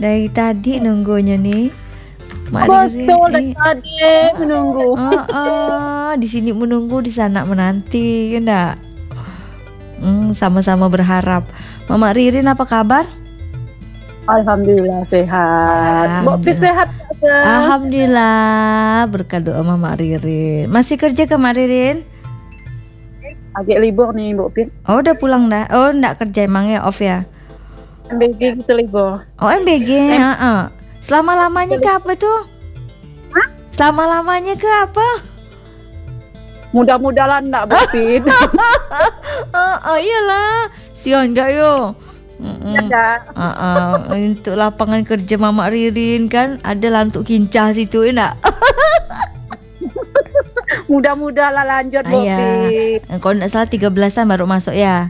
Dari tadi nunggunya nih. Mak Ririn. Betul dari tadi menunggu. Di sini menunggu, di sana menanti, enggak? Sama-sama berharap. Mama Ririn apa kabar? Alhamdulillah sehat. Mbok Pit sehat. Alhamdulillah, berkat doa Mama Ririn. Masih kerja ke Mak Ririn? Agak libur nih Mbok Pit. Oh udah pulang dah. Oh enggak kerja emang ya, off ya? MBG gitu libur. Oh MBG, Selama-lamanya ke apa tuh? Hah? Selama-lamanya ke apa? Mudah-mudahan enggak Mbok Pit. Iyalah. Sion enggak yo? Ada. Untuk lapangan kerja Mama Ririn kan ada lantuk kincah situ enggak? Mudah-mudahan lanjut Mbok Pit. Kalau enggak salah 13-an baru masuk ya.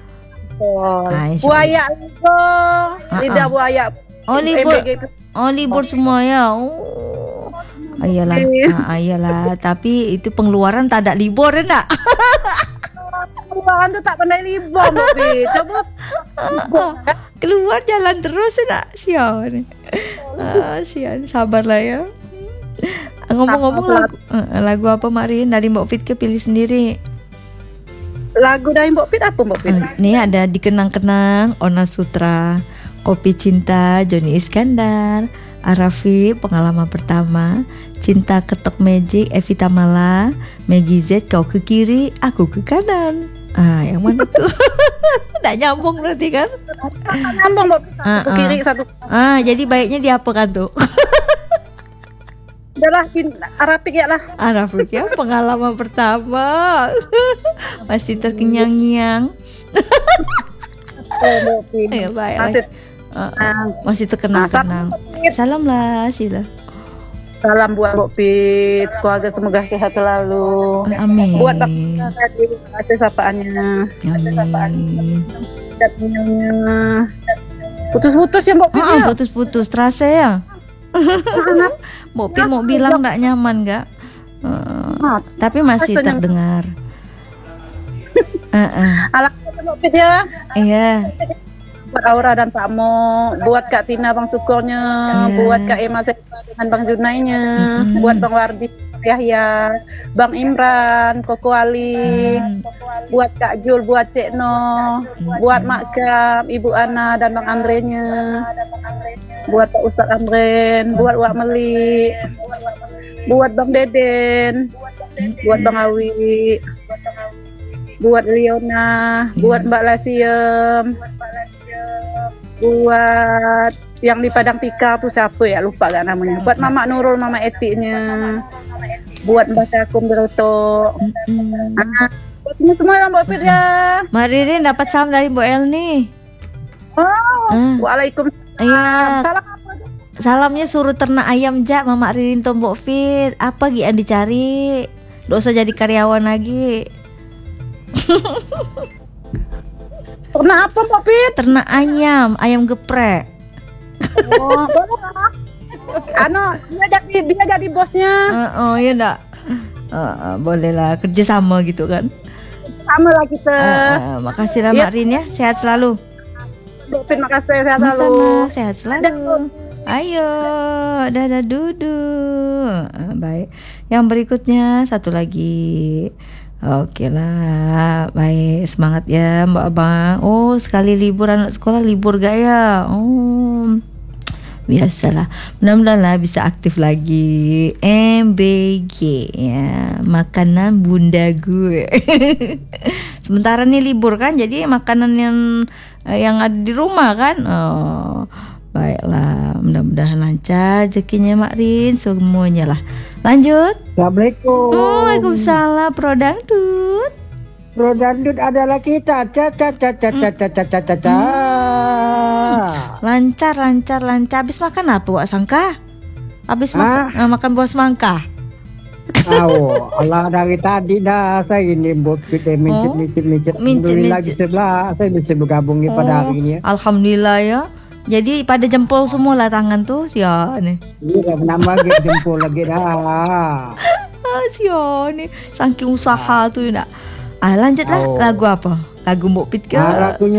Buaya libur. Lidah buaya. Oh libur. Oh libur semua ya. Iyalah. Iyalah, tapi itu pengeluaran tak ada libur enggak? Pengeluaran tuh tak pandai libur Mbok Pit. Coba keluar jalan terus enggak? Sian. Sian, sabarlah ya. Ngomong-ngomong lagu apa Marin dari Mbok Fit ke pilih sendiri? Lagu dari Mbok Pit apa Mbok Pit? Nih ada Dikenang-kenang, Ona Sutra, Kopi Cinta, Joni Iskandar, Arafi, Pengalaman Pertama, Cinta Ketok Magic, Evita Mala, Maggie Z, Kau ke kiri, aku ke kanan. Yang mana tuh? Nggak nyambung berarti kan? Nyambung Mbok Pit, satu ke kiri satu. Jadi baiknya diapakan tuh? Udahlah, Arafik ya lah. Arafik ya, Pengalaman Pertama. Masih terkenyang-nyang. Ya, baik. Masih terkenang-kenang. Salam lah, sila. Salam buat Mbok Pit, keluarga semoga sehat selalu. Amin. Buat Bang tadi, kasih sapaannya. Amin. Putus-putus ya Mbok Pit ya? Putus-putus, terasa ya. Mbok Pit mau bilang nggak nyaman nggak? Tapi masih terdengar. Alhamdulillah Mbok Pit ya. Iya. Buat Aura dan Pak Mo, buat Kak Tina Bang Syukurnya, buat Kak Emma dengan Bang Junainya, buat Bang Wardi, Yahya, Bang Imran, Koko Ali, buat Kak Jul, buat Cek No, buat Mak Kam, Ibu Ana dan Bang Andrenya, buat Pak Ustadz Amren, buat Wak Meli, buat Bang Deden, buat Bang Awi, buat Liona, buat Mbak Lasiem, buat yang di Padang Pika tuh siapa ya, lupa gak namanya, buat Mama Nurul, Mama Etiknya, buat Mbak Kakum Beroto, buat semua lah Mbak Pit ya. Mbak Ririn dapat salam dari Bu El nih. Waalaikumsalam. Iya. Salam. Salamnya suruh ternak ayam jak Mama Ririn Tombok Fit. Apa yang dicari? Nggak usah jadi karyawan lagi. Ternak apa Mbak Pit? Ternak ayam geprek. Dia jadi bosnya. Iya enggak. Boleh lah, kerja sama gitu kan. Sama lah kita. Makasih lah Mbak Rin ya, sehat selalu. Mbak Pit makasih, sehat selalu. Sama, sehat selalu. Ayo, dadah duduk. Baik. Yang berikutnya satu lagi. Oke lah, baik, semangat ya Mbak Abang. Oh, sekali libur anak sekolah libur gak ya? Oh, biasalah. Mudah-mudahan lah bisa aktif lagi. MBG ya, makanan bunda gue. Sementara nih libur kan, jadi makanan yang ada di rumah kan. Oh, baiklah, mudah-mudahan lancar rezekinya Mak Rin, semuanya lah. Lanjut. Assalamualaikum. Waalaikumsalam. Pro Dangdut. Pro Dangdut adalah kita. Lancar. Habis makan apa Wak Sangka? Habis makan buah semangka. Allah dari tadi dah saya ini buat kita micit. Alhamdulillah saya bisa bergabung nih pada hari ini. Alhamdulillah ya. Jadi pada jempol semua lah tangan tuh ya nih. Iya, nama lagi jempol lagi dah. Sio nih, saking usaha tuh ya. Lanjutlah lagu apa? Lagu Mbok Pit ke? Lagunya